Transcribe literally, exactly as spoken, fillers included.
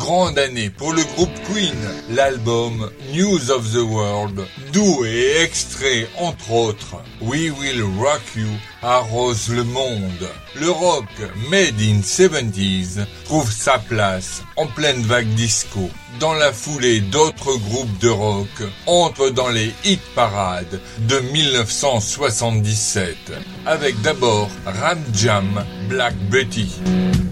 grande année pour le groupe Queen. L'album News of the World, d'où est extrait entre autres We Will Rock You, arrose le monde. Le rock made in seventies trouve sa place en pleine vague disco. Dans la foulée, d'autres groupes de rock entrent dans les hit parades de dix-neuf cent soixante-dix-sept, avec d'abord Ram Jam, Black Betty.